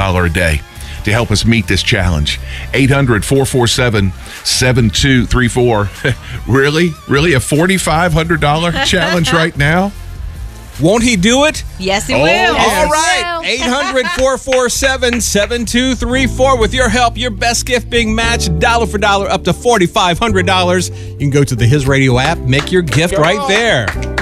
$1 a day to help us meet this challenge. 800-447-7234. Really? Really? A $4,500 challenge right now? Won't he do it? Yes, he will. All right. 800-447-7234. With your help, your best gift being matched dollar for dollar up to $4,500. You can go to the His Radio app, make your gift right there.